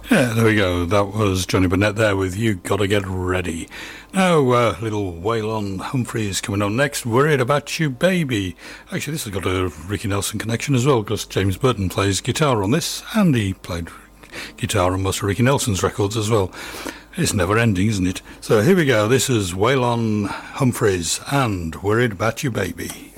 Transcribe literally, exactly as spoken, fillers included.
Yeah, there we go. That was Johnny Burnett there with You Gotta Get Ready. Now, uh, little Waylon Humphreys coming on next. Worried About You Baby. Actually, this has got a Ricky Nelson connection as well, because James Burton plays guitar on this, and he played guitar on most of Ricky Nelson's records as well. It's never ending, isn't it? So here we go. This is Waylon Humphreys and Worried About You Baby.